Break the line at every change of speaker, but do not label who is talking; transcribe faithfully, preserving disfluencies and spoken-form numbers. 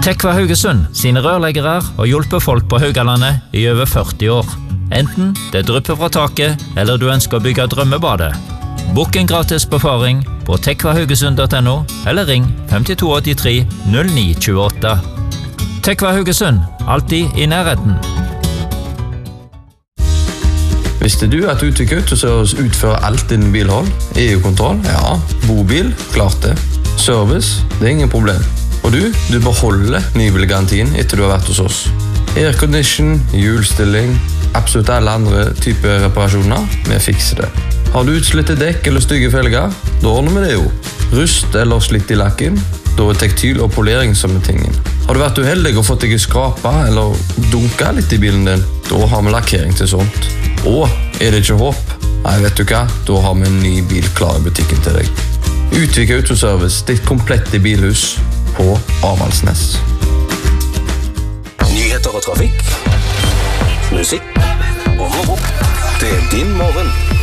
Tekva Haugesund sine rørleggere har hjulpet folk på Haugalandet i over førti år. Enten det drypper fra taket, eller du ønsker å bygge drømmebadet. Bokk en gratis befaring på tekvahaugesund punktum no, eller ring fem to åtte tre null ni to åtte. Tekva Haugesund, alltid i nærheten.
Visste du at Utvik Autoservice utfører alt innen bilhold? E U-kontroll? Ja. Bobil? Klart det. Service? Det er ingen problem. Og du? Du beholder nybilgarantien etter du har vært hos oss. Aircondition, hjulstilling, absolutt alle andre typer reparasjoner, vi fikser det. Har du utslitte dekk eller stygge felger? Da ordner vi det jo. Rust eller slitt i lakken? Da er tektyl og polering som er tingen. Har du vært uheldig og fått deg skrapa eller dunka litt i bilen din? Da har vi lakkering til sånt. Og er det ikke håp? Nei, vet du hva? Da har vi en ny bil klar i butikken til deg. Utvik Autoservice, ditt komplette bilhus på Avaldsnes.
Nyheter og trafikk, musikk og moro. Det er din morgen.